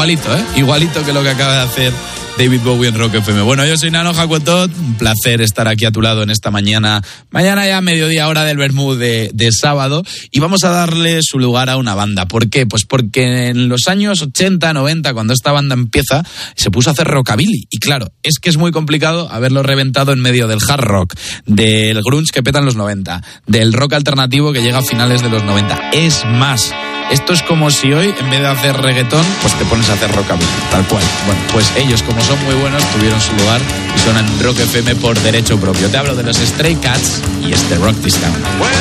Igualito que lo que acaba de hacer David Bowie en Rock FM. Bueno, yo soy Nano Jacotot, un placer estar aquí a tu lado en esta mañana ya mediodía, hora del vermú de sábado, y vamos a darle su lugar a una banda. ¿Por qué? Pues porque en los años 80, 90, cuando esta banda empieza, se puso a hacer rockabilly, y claro, es que es muy complicado haberlo reventado en medio del hard rock, del grunge que peta en los 90, del rock alternativo que llega a finales de los 90. Es más, esto es como si hoy, en vez de hacer reggaetón, pues te pones a hacer rockabilly, tal cual. Bueno, pues ellos, como son muy buenos, tuvieron su lugar y suenan en Rock FM por derecho propio. Te hablo de los Stray Cats y este Rock This Town.